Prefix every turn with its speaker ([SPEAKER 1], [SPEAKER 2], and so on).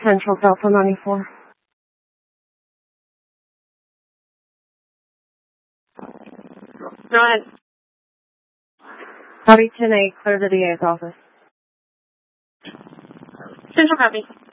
[SPEAKER 1] Central Delta 94.
[SPEAKER 2] Go ahead.
[SPEAKER 1] Copy 10-8, clear the DA's office.
[SPEAKER 2] Central copy.